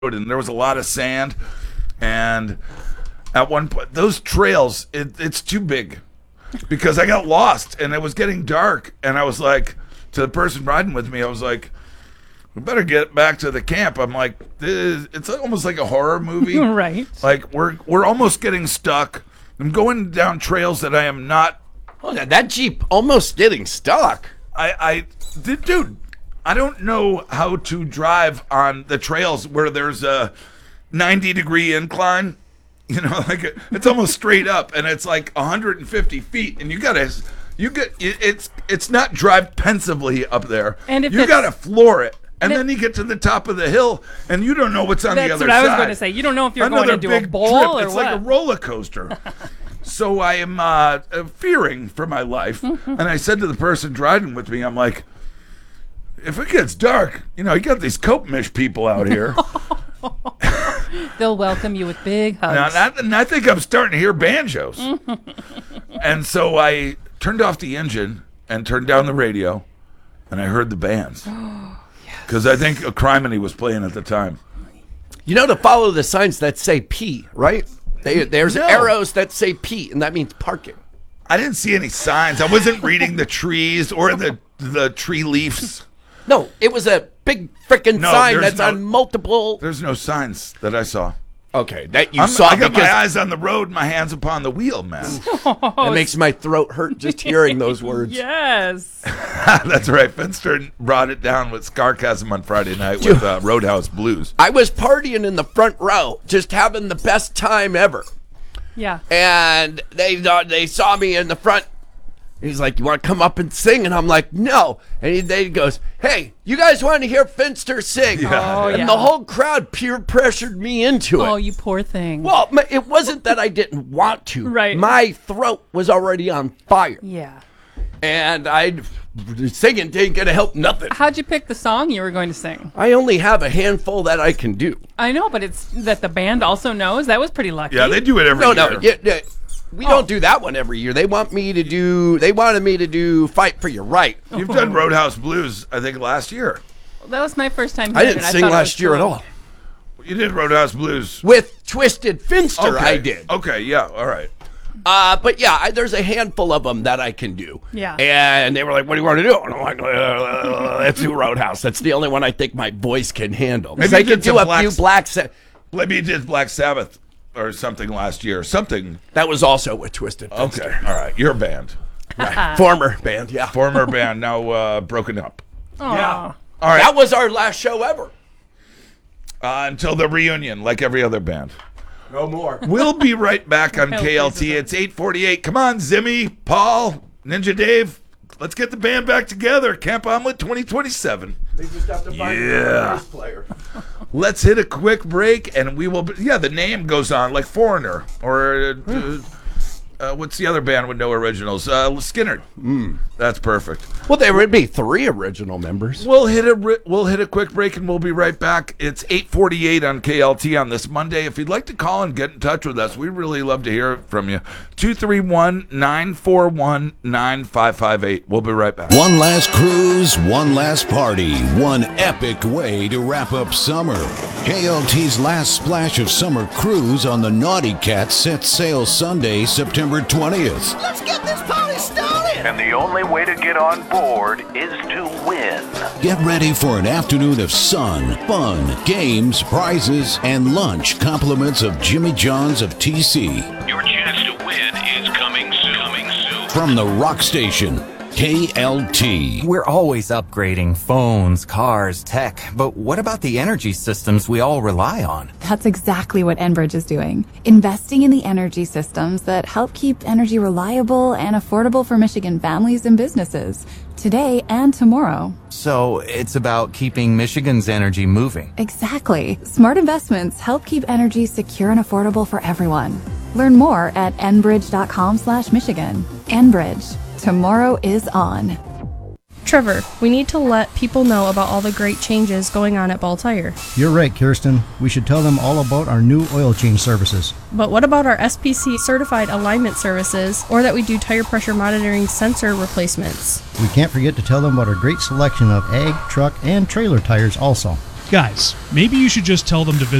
and there was a lot of sand. And at one point, those trails, it's too big because I got lost and it was getting dark. And I was like, to the person riding with me, I was like, we better get back to the camp. I'm like, it's almost like a horror movie. Right. Like we're almost getting stuck. I'm going down trails that I am not. Oh, that Jeep almost getting stuck. Dude, I don't know how to drive on the trails where there's a 90-degree incline. You know, like it's almost straight up, and it's like 150 feet, and it's not drive pensively up there. And if you gotta floor it. And then you get to the top of the hill, and you don't know what's on the other side. That's what I was going to say. You don't know if you're going into a bowl trip. or it's what. It's like a roller coaster. So I am fearing for my life. And I said to the person driving with me, I'm like, if it gets dark, you got these Kopemish people out here. They'll welcome you with big hugs. And I think I'm starting to hear banjos. And so I turned off the engine and turned down the radio, and I heard the bands. Because I think Criminy was playing at the time. To follow the signs that say P, right? There's arrows that say P, and that means parking. I didn't see any signs. I wasn't reading the trees or the tree leaves. No, it was a big freaking sign that's on multiple. There's no signs that I saw. Okay, that you saw. I got my eyes on the road, my hands upon the wheel, man. That makes my throat hurt just hearing those words. Yes. That's right. Finster brought it down with Scarcasm on Friday night with Roadhouse Blues. I was partying in the front row, just having the best time ever. Yeah. And they saw me in the front. He's like, "You want to come up and sing?" And I'm like, "No." And he goes, "Hey, you guys want to hear Finster sing?" Yeah. And the whole crowd peer pressured me into it. Oh, you poor thing. Well, it wasn't that I didn't want to. Right. My throat was already on fire. Yeah. And singing ain't gonna help nothing. How'd you pick the song you were going to sing? I only have a handful that I can do. I know, but it's that the band also knows. That was pretty lucky. Yeah, they do it every year. No, we don't do that one every year. They wanted me to do Fight for Your Right. You've done Roadhouse Blues, I think, last year. That was my first time I hearing didn't it. sing last year at all. You did Roadhouse Blues. With Twisted Finster, Okay. I did. Okay, yeah, all right. But yeah, there's a handful of them that I can do. Yeah. And they were like, "What do you want to do?" And I'm like, "Let's do Roadhouse. That's the only one I think my voice can handle." Maybe I you can did do some a few Black Maybe you did Black Sabbath or something last year. Something. That was also with Twisted Finster. Okay, all right. Your band. Right. Former band, yeah. Former band, now broken up. Aw. Yeah. All right. That was our last show ever. Until the reunion, like every other band. No more. We'll be right back on Hell, KLT. Jesus. It's 8:48. Come on, Zimmy, Paul, Ninja Dave. Let's get the band back together. Camp Omelet 2027. They just have to find Yeah. a bass player. Let's hit a quick break, and we will. The name goes on, like Foreigner, or what's the other band with no originals? Skinner. That's perfect. Well, there would be 3 original members. We'll hit a quick break, and we'll be right back. It's 8:48 on KLT on this Monday. If you'd like to call and get in touch with us, we'd really love to hear from you. 231-941-9558. We'll be right back. One last cruise, one last party, one epic way to wrap up summer. KLT's last splash of summer cruise on the Naughty Cat sets sail Sunday, September 20th. Let's get this party started! And the only way to get on board is to win. Get ready for an afternoon of sun, fun, games, prizes, and lunch compliments of Jimmy John's of TC. Your chance to win is coming soon. From the rock station, KLT. We're always upgrading phones, cars, tech, but what about the energy systems we all rely on? That's exactly what Enbridge is doing. Investing in the energy systems that help keep energy reliable and affordable for Michigan families and businesses, today and tomorrow. So it's about keeping Michigan's energy moving. Exactly. Smart investments help keep energy secure and affordable for everyone. Learn more at enbridge.com/Michigan. Enbridge. Tomorrow is on. Trevor, we need to let people know about all the great changes going on at Ball Tire. You're right, Kirsten. We should tell them all about our new oil change services. But what about our SPC certified alignment services, or that we do tire pressure monitoring sensor replacements? We can't forget to tell them about our great selection of ag, truck, and trailer tires also. Guys, maybe you should just tell them to visit